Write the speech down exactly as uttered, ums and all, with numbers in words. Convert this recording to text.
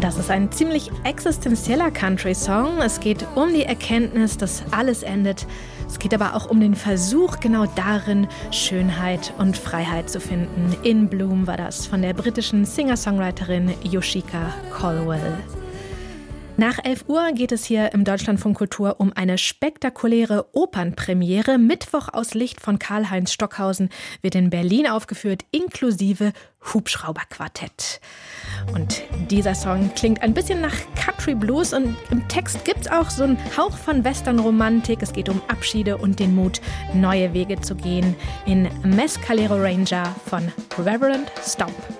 Das ist ein ziemlich existenzieller Country-Song. Es geht um die Erkenntnis, dass alles endet. Es geht aber auch um den Versuch, genau darin Schönheit und Freiheit zu finden. In Bloom war das von der britischen Singer-Songwriterin Yoshika Colwell. Nach elf Uhr geht es hier im Deutschlandfunk Kultur um eine spektakuläre Opernpremiere. Mittwoch aus Licht von Karl-Heinz Stockhausen wird in Berlin aufgeführt, inklusive Hubschrauberquartett. Und dieser Song klingt ein bisschen nach Country Blues und im Text gibt es auch so einen Hauch von Western-Romantik. Es geht um Abschiede und den Mut, neue Wege zu gehen in Mescalero Ranger von Reverend Stomp.